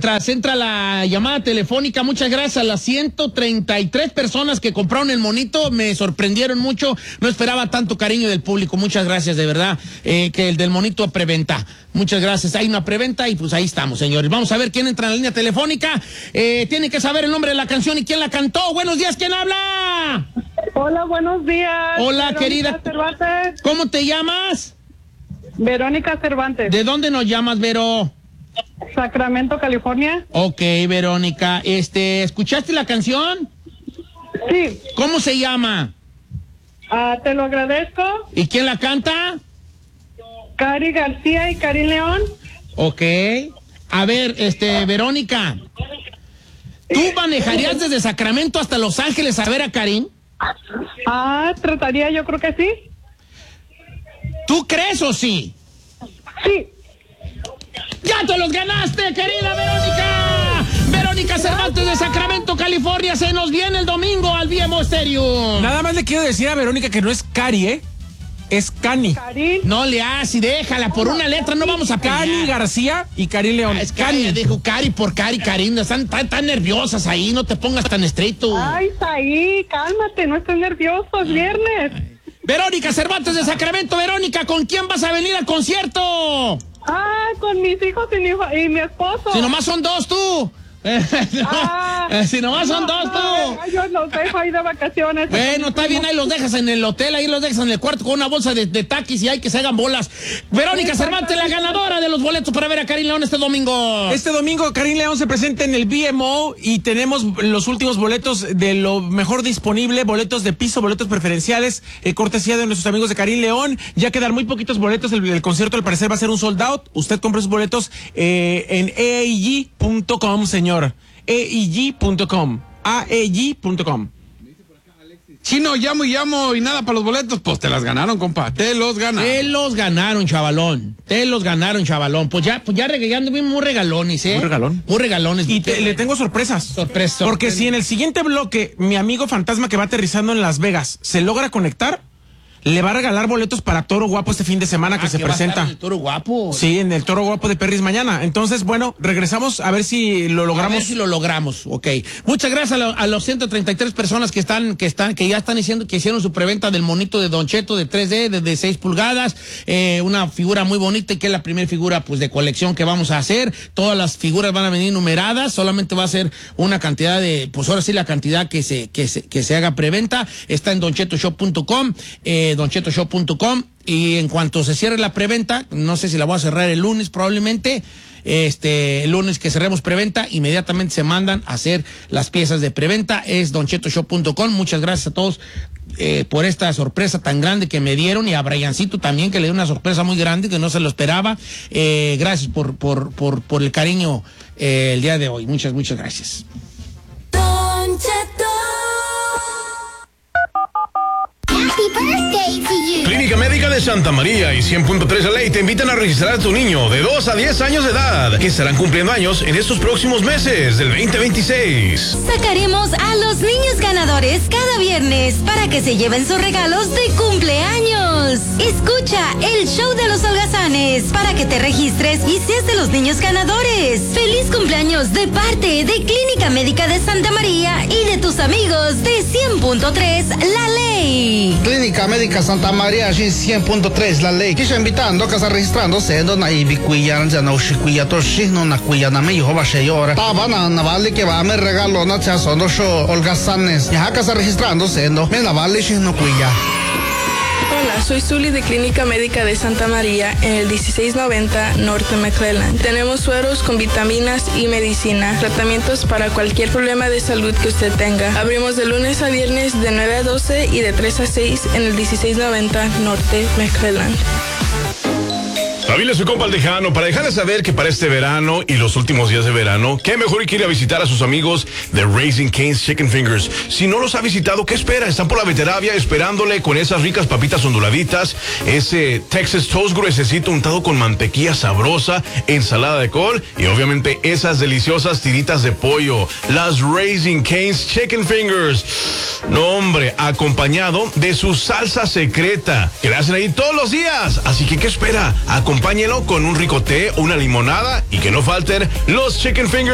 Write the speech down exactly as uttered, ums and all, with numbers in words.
mientras entra la llamada telefónica, muchas gracias a las ciento treinta y tres personas que compraron el monito, me sorprendieron mucho, no esperaba tanto cariño del público, muchas gracias, de verdad, eh, que el del monito a preventa, muchas gracias, hay una preventa y pues ahí estamos, señores. Vamos a ver quién entra en la línea telefónica, eh, tiene que saber el nombre de la canción y quién la cantó. Buenos días, ¿quién habla? Hola, buenos días. Hola, Verónica querida. Cervantes. ¿Cómo te llamas? Verónica Cervantes. ¿De dónde nos llamas, Vero? Sacramento, California. Ok, Verónica, este, ¿escuchaste la canción? Sí. ¿Cómo se llama? Ah, te lo agradezco. ¿Y quién la canta? Cari García y Karin León. Ok. A ver, este, Verónica, ¿tú manejarías desde Sacramento hasta Los Ángeles a ver a Karin? Ah, trataría, yo creo que sí. ¿Tú crees o sí? Sí. ¡Ya te los ganaste, querida Verónica! Verónica Cervantes de Sacramento, California, se nos viene el domingo al V M O Stereo. Nada más le quiero decir a Verónica que no es Cari, ¿eh? Es Cani. Karin. No le haces, déjala, por una letra no vamos a pelear. Cani García y Karin León. Ah, es Cani, dijo Cari por Cari, Karin, están tan, tan nerviosas ahí, no te pongas tan estreito. Ay, Saí, cálmate, no estés nervioso, es viernes. Verónica Cervantes de Sacramento, Verónica, ¿con quién vas a venir al concierto? Ah, con mis hijos y mi, hijo, y mi esposo. Si nomás son dos tú. Ah, si nomás son no, dos tú. no, yo los dejo ahí de vacaciones. Bueno, está bien, ahí los dejas en el hotel, ahí los dejas en el cuarto con una bolsa de, de taquis y hay que se hagan bolas. Verónica Cervantes, la ganadora de los boletos para ver a Karin León este domingo. Este domingo Karin León se presenta en el V M O y tenemos los últimos boletos de lo mejor disponible, boletos de piso, boletos preferenciales, eh, cortesía de nuestros amigos de Karin León. Ya quedan muy poquitos boletos, el, el concierto al parecer va a ser un sold out. Usted compra sus boletos eh, en A E G punto com, señor. A E G punto com. A E G punto com. Chino, llamo y llamo y nada para los boletos. Pues te las ganaron, compa. Te los ganaron. Te los ganaron, chavalón. Te los ganaron, chavalón. Pues ya, pues ya regalando bien muy regalones, ¿eh? Muy regalón. Muy regalones. Y te, le tengo sorpresas. Sorpresa. Porque si en el siguiente bloque mi amigo fantasma que va aterrizando en Las Vegas se logra conectar, le va a regalar boletos para Toro Guapo este fin de semana ah, que se que va presenta. A estar en el Toro Guapo. Sí, en el Toro Guapo de Perris mañana. Entonces, bueno, regresamos a ver si lo logramos. A ver si lo logramos, ok. Muchas gracias a, lo, a los ciento treinta y tres personas que están, que están, que ya están diciendo que hicieron su preventa del monito de Don Cheto de tres D, de, de seis pulgadas, eh, una figura muy bonita y que es la primera figura pues de colección que vamos a hacer. Todas las figuras van a venir numeradas, solamente va a ser una cantidad de, pues ahora sí la cantidad que se, que se, que se haga preventa. Está en don cheto shop punto com, eh, don cheto shop punto com. Y en cuanto se cierre la preventa, no sé si la voy a cerrar el lunes probablemente, este, el lunes que cerremos preventa, inmediatamente se mandan a hacer las piezas de preventa, es don cheto shop punto com. Muchas gracias a todos eh, por esta sorpresa tan grande que me dieron y a Briancito también que le dio una sorpresa muy grande que no se lo esperaba. Eh, gracias por, por, por, por el cariño eh, el día de hoy. Muchas, muchas gracias. Don Cheto. Happy birthday to you. Clínica Médica de Santa María y cien punto tres L A te invitan a registrar a tu niño de dos a diez años de edad, que estarán cumpliendo años en estos próximos meses del veinte veintiséis. Sacaremos a los niños ganadores cada viernes para que se lleven sus regalos de cumpleaños. Escucha el show de los holgazanes para que te registres y seas de los niños ganadores. Feliz cumpleaños de parte de Clínica Médica de Santa María y de tus amigos de cien punto tres La Ley. Clínica Médica Santa María și cien punto tres La Ley. Kisha invitando que está registrándose na ibi cuya na ushi cuya to shi no na cuya na me hijo va sheyora. Taba na na vale que va me regalo na cha sono show holgazanes. Ya que está registrándose no me na vale shi no cuya. Hola, soy Zuli de Clínica Médica de Santa María en el dieciséis noventa Norte McClellan. Tenemos sueros con vitaminas y medicina, tratamientos para cualquier problema de salud que usted tenga. Abrimos de lunes a viernes de nueve a doce y de tres a seis en el dieciséis noventa Norte McClellan. Familia, su compa el Tejano, para dejarles saber que para este verano y los últimos días de verano, qué mejor que ir a visitar a sus amigos de Raising Cane's Chicken Fingers. Si no los ha visitado, ¿qué espera? Están por la Veteravia esperándole con esas ricas papitas onduladitas, ese Texas Toast gruesecito untado con mantequilla sabrosa, ensalada de col y obviamente esas deliciosas tiritas de pollo, las Raising Cane's Chicken Fingers. No, hombre, acompañado de su salsa secreta, que la hacen ahí todos los días. Así que, ¿qué espera? Acompáñelo con un rico té, una limonada y que no falten los Chicken Fingers.